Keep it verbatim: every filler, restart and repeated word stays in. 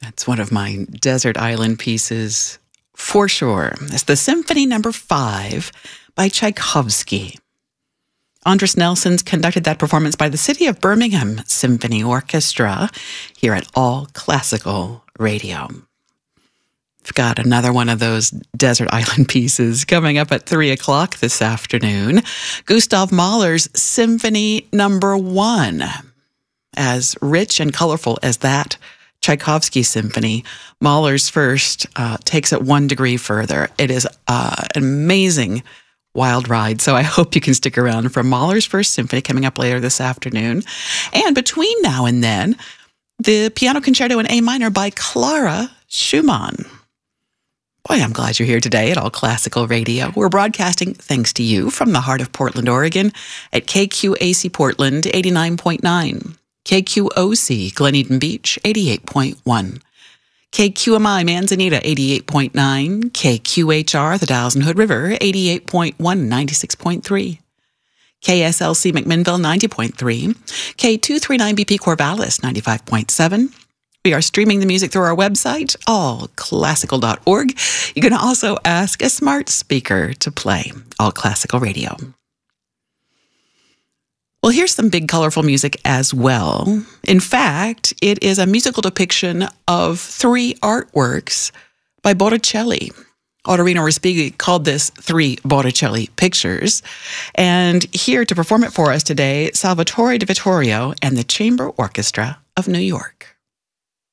It's one of my desert island pieces for sure. It's the Symphony Number Five by Tchaikovsky. Andris Nelsons conducted that performance by the City of Birmingham Symphony Orchestra here at All Classical Radio. We've got another one of those desert island pieces coming up at three o'clock this afternoon. Gustav Mahler's Symphony Number One. As rich and colorful as that Tchaikovsky symphony, Mahler's first uh, takes it one degree further. It is uh, an amazing wild ride, so I hope you can stick around for Mahler's First Symphony coming up later this afternoon. And between now and then, the Piano Concerto in A minor by Clara Schumann. Boy, I'm glad you're here today at All Classical Radio. We're broadcasting thanks to you from the heart of Portland, Oregon at K Q A C Portland eighty-nine point nine, K Q O C Glen Eden Beach eighty-eight point one, K Q M I Manzanita eighty-eight point nine, K Q H R the Dalles and Hood River eighty-eight point one, ninety-six point three, K S L C McMinnville ninety point three, K two thirty-nine B P Corvallis ninety-five point seven. We are streaming the music through our website, all classical dot org. You can also ask a smart speaker to play All Classical Radio. Well, here's some big, colorful music as well. In fact, it is a musical depiction of three artworks by Botticelli. Ottorino Respighi called this Three Botticelli Pictures. And here to perform it for us today, Salvatore Di Vittorio and the Chamber Orchestra of New York.